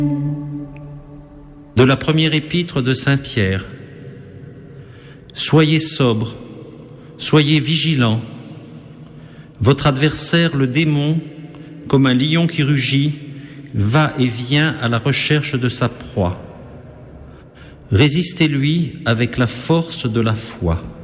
De la première épître de Saint Pierre. Soyez sobres, soyez vigilants. Votre adversaire, le démon, comme un lion qui rugit, va et vient à la recherche de sa proie. Résistez-lui avec la force de la foi.